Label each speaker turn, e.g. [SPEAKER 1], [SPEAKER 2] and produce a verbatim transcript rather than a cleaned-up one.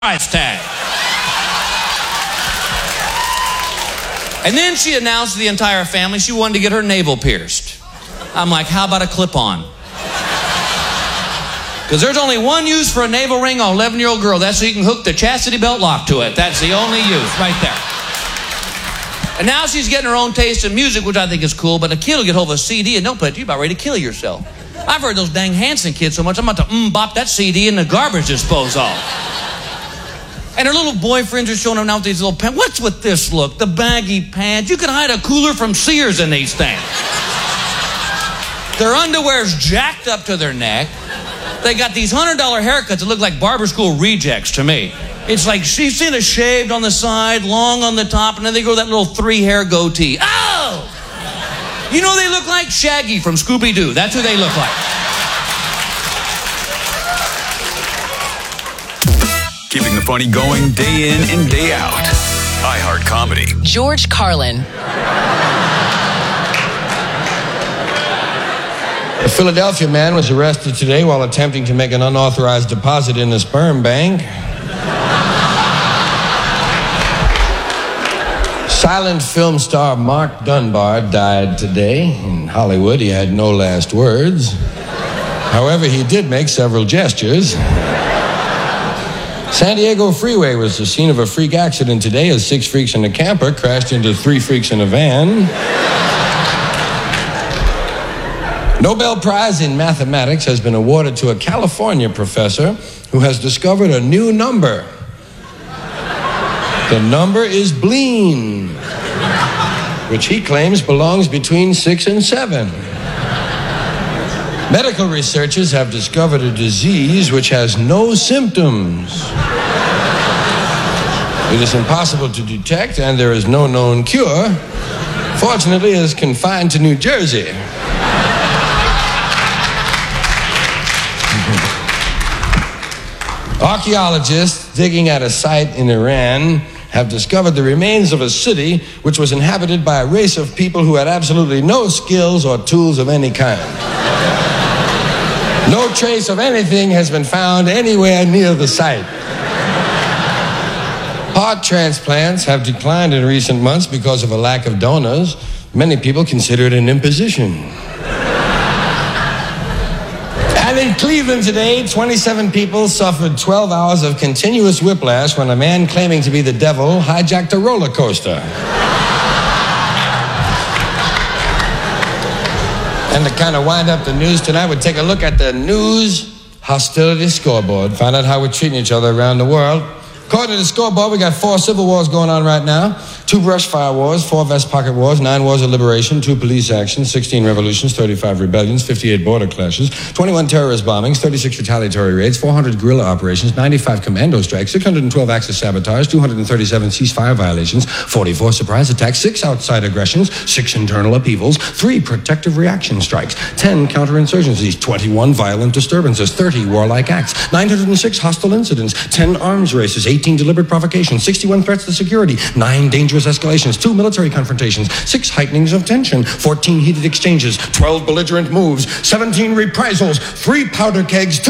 [SPEAKER 1] price tag. And then she announced to the entire family she wanted to get her navel pierced. I'm like, how about a clip-on? Because there's only one use for a navel ring on an eleven-year-old girl. That's so you can hook the chastity belt lock to it. That's the only use right there. And now she's getting her own taste in music, which I think is cool, but a kid will get hold of a C D and they'll play it. You're about ready to kill yourself. I've heard those dang Hanson kids so much, I'm about to mm, bop that C D in the garbage disposal. And her little boyfriends are showing them now with these little pants. What's with this look? The baggy pants. You could hide a cooler from Sears in these things. Their underwear's jacked up to their neck. They got these one hundred dollar haircuts that look like barber school rejects to me. It's like she's seen a shaved on the side, long on the top, and then they go that little three-hair goatee. Oh! You know they look like? Shaggy from Scooby-Doo. That's who they look like.
[SPEAKER 2] Keeping the funny going day in and day out. iHeart Comedy.
[SPEAKER 3] George Carlin.
[SPEAKER 4] A Philadelphia man was arrested today while attempting to make an unauthorized deposit in a sperm bank. Silent film star Mark Dunbar died today. In Hollywood, he had no last words. However, he did make several gestures. San Diego Freeway was the scene of a freak accident today as six freaks in a camper crashed into three freaks in a van. Nobel Prize in Mathematics has been awarded to a California professor who has discovered a new number. The number is Bleen, which he claims belongs between six and seven. Medical researchers have discovered a disease which has no symptoms. It is impossible to detect, and there is no known cure. Fortunately, it is confined to New Jersey. Archaeologists digging at a site in Iran have discovered the remains of a city which was inhabited by a race of people who had absolutely no skills or tools of any kind. No trace of anything has been found anywhere near the site. Heart transplants have declined in recent months because of a lack of donors. Many people consider it an imposition. And in Cleveland today, twenty-seven people suffered twelve hours of continuous whiplash when a man claiming to be the devil hijacked a roller coaster. And to kind of wind up the news tonight, we'll take a look at the news hostility scoreboard, find out how we're treating each other around the world. According to the scoreboard, we got four civil wars going on right now, two brush fire wars, four vest pocket wars, nine wars of liberation, two police actions, sixteen revolutions, thirty-five rebellions, fifty-eight border clashes, twenty-one terrorist bombings, thirty-six retaliatory raids, four hundred guerrilla operations, ninety-five commando strikes, six hundred twelve acts of sabotage, two hundred thirty-seven ceasefire violations, forty-four surprise attacks, six outside aggressions, six internal upheavals, three protective reaction strikes, ten counterinsurgencies, twenty-one violent disturbances, thirty warlike acts, nine hundred six hostile incidents, ten arms races, eighteen deliberate provocations, sixty-one threats to security, nine dangerous escalations, two military confrontations, six heightenings of tension, fourteen heated exchanges, twelve belligerent moves, seventeen reprisals, three powder kegs, two